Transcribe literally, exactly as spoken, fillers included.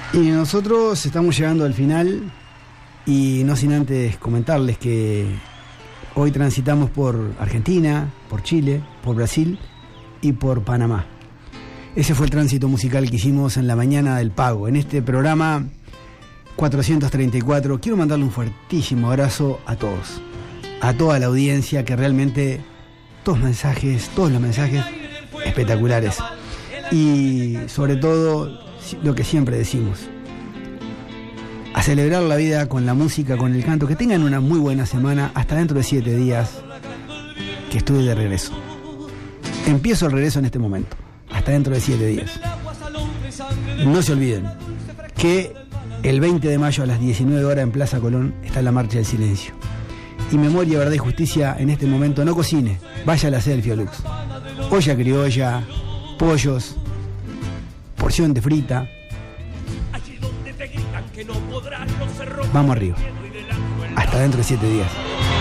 Y nosotros estamos llegando al final y no sin antes comentarles que hoy transitamos por Argentina, por Chile, por Brasil y por Panamá. Ese fue el tránsito musical que hicimos en la mañana del pago. En este programa cuatrocientos treinta y cuatro quiero mandarle un fuertísimo abrazo a todos, a toda la audiencia, que realmente todos mensajes, todos los mensajes espectaculares. Y sobre todo lo que siempre decimos, a celebrar la vida con la música, con el canto. Que tengan una muy buena semana. Hasta dentro de siete días que estoy de regreso. Empiezo el regreso en este momento. Hasta dentro de siete días. No se olviden que el veinte de mayo a las diecinueve horas en Plaza Colón está la Marcha del Silencio. Y Memoria, Verdad y Justicia en este momento no cocine, vaya a la Selfie Lux. Olla criolla, pollos, porción de frita. Vamos arriba. Hasta dentro de siete días.